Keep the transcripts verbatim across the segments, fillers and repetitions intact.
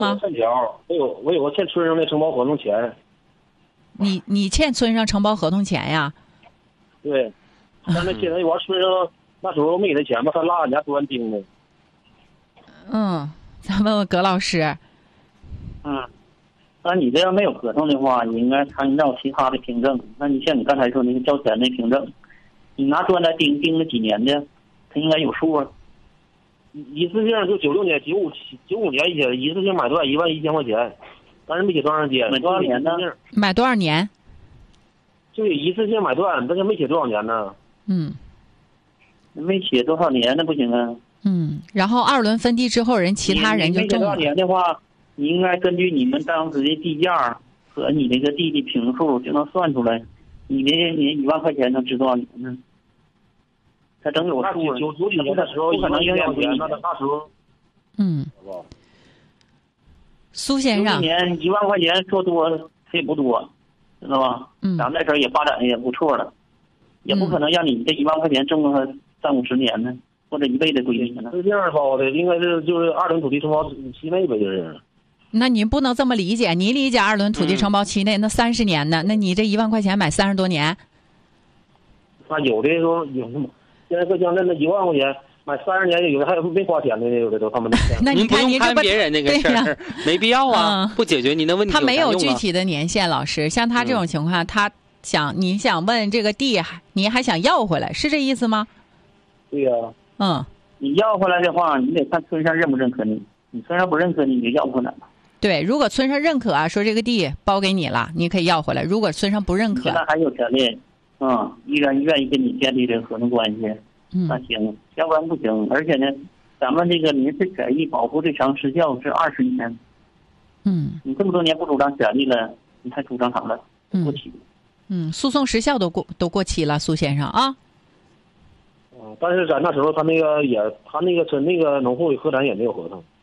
吗？ 欠条，我有我有个欠村上的承包合同钱。 你你欠村上承包合同钱呀？ 对，但是那现在完村上那时候没给他钱吧，他拉俺家端盯的。 嗯，咱问问葛老师。 嗯，那你这要没有合同的话，你应该参照其他的凭证。那你像你刚才说那个交钱的凭证，你拿砖来盯盯了几年的，他应该有数啊。 一次性就九六年、九五九五年以前一次性买断一万一千块钱，但是没写多长时间。 买多少年呢？ 买多少年？ 就一次性买断，但是没写多少年呢。 嗯， 没写多少年那不行啊。 嗯，然后二轮分地之后，人其他人就中了。 没写多少年的话，你应该根据你们当时的地价和你那个地的平数就能算出来，你的你一万块钱能值多少年呢？他整有数。 九九几年的时候， 不可能永远年，那那时候。 嗯。苏先生。 九几年一万块钱说多，它也不多，知道吧？ 嗯。 咱们那时候也发展的也不错了，也不可能让你这一万块钱挣个三五十年呢，或者一辈子归你呢。 是这样包的，应该是就是二轮土地承包期内呗，就是。 那您不能这么理解，你理解二轮土地承包期内、嗯、那三十年呢？那你这一万块钱买三十多年？ 那有的说有那么，现在浙江那那一万块钱买三十年，有的还有没花钱的，有的都他们。 那您不用看别人那个事儿，没必要啊、 嗯， 不解决您的问题。 他没有具体的年限，老师，像他这种情况，嗯、他想你想问这个地，你还想要回来，是这意思吗？ 对呀、 啊。嗯， 你要回来的话，你得看村上认不认可你，你村上不认可你，你就要不回来了。 对，如果村上认可啊，说这个地包给你了，你可以要回来。如果村上不认可， 现在还有权利，嗯，依然愿意跟你建立这个合同关系， 嗯， 那行，要不然不行。而且呢，咱们这个民事权益保护最长时效是二十年。 嗯， 你这么多年不主张权利了，你还主张啥了？过期。 嗯，诉讼时效都过都过期了，苏先生啊。 嗯，但是咱那时候他那个也，他那个村那个农户和咱也没有合同。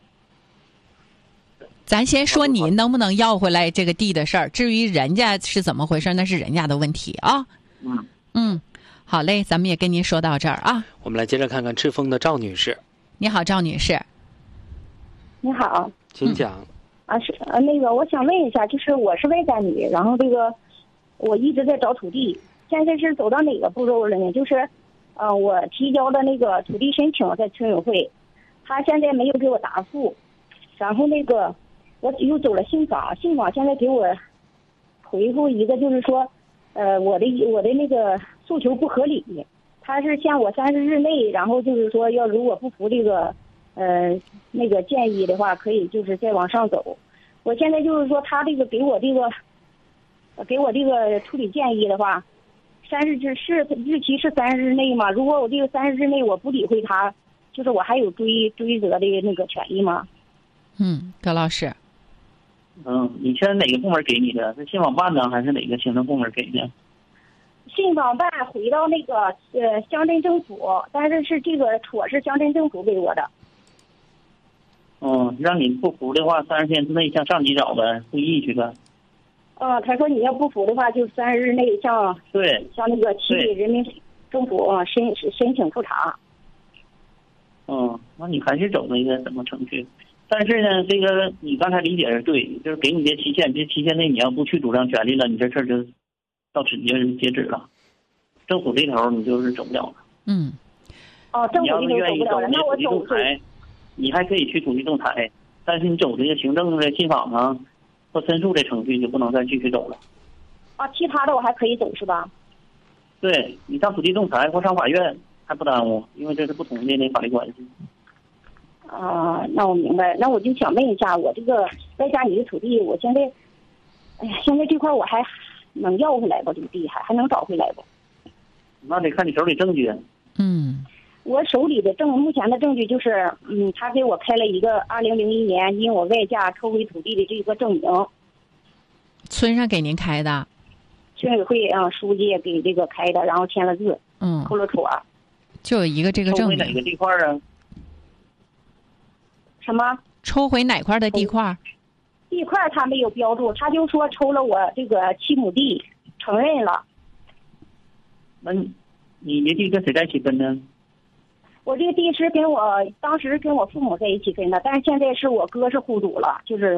咱先说你能不能要回来这个地的事儿，至于人家是怎么回事，那是人家的问题啊。 嗯嗯，好嘞，咱们也跟您说到这儿啊。 我们来接着看看赤峰的赵女士。 你好，赵女士。 你好， 请讲。 嗯、啊，是呃，那个我想问一下，就是我是外干女，然后这个我一直在找土地，现在是走到哪个步骤了呢？就是，呃，我提交的那个土地申请在村委会，他现在没有给我答复，然后那个。我又走了信访，信访现在给我回复一个，就是说，呃，我的我的那个诉求不合理，他是限我三十日内，然后就是说要如果不服这个，呃，那个建议的话，可以就是再往上走。我现在就是说，他这个给我这个，给我这个处理建议的话，三十日是日期是三十日内吗？如果我这个三十日内我不理会他，就是我还有追追责的那个权益吗？ 嗯，葛老师。 嗯，你现在哪个部门给你的？是信访办呢，还是哪个行政部门给的？ 信访办回到那个呃乡镇政府，但是是这个戳是乡镇政府给我的。 嗯，让你不服的话，三十天之内向上级找呗，会议去呗。 嗯，他说你要不服的话，就三十日内向对向那个起给人民政府啊申申请复查。 嗯，那你还是走那个什么程序？但是呢，这个你刚才理解是对，就是给你的期限，这期限内你要不去主张权利了，你这事儿就到此截截止了。政府这头你就是走不了了。 嗯。 哦，政府这头走不了了。 那我走台，你还可以去土地仲裁，但是你走这个行政的信访啊或申诉这程序就不能再继续走了。 啊，其他的我还可以走是吧？ 对，你上土地仲裁或上法院还不耽误，因为这是不同的那法律关系。 啊，那我明白。那我就想问一下，我这个外家里的土地，我现在，哎呀，现在这块我还能要回来不？这个地还还能找回来不？ 那得看你手里证据。 嗯， 我手里的证，目前的证据就是，嗯，他给我开了一个二零零一年因我外嫁抽回土地的这个证明。 村上给您开的？ 村委会啊，书记也给这个开的，然后签了字， 嗯， 扣了戳。 就有一个这个证明。 抽回哪个地块啊？ 什么？ 抽回哪块的地块？ 地块他没有标注，他就说抽了我这个七亩地，承认了。 那你你的地跟谁在一起分呢？ 我这个地是跟我当时跟我父母在一起分的，但是现在是我哥是户主了，就是